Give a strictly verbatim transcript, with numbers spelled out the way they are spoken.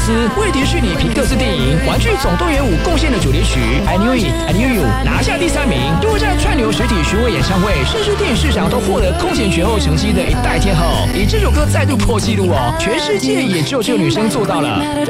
斯为迪士尼皮克斯电影《玩具总动员五》贡献的主题曲《I Knew It, I Knew You》拿下第三名。多站串流实体巡回演唱会，甚至电影市场都获得空前绝后成绩的一代天后，以这首歌再度破纪录哦，全世界也只有这个女生做到了。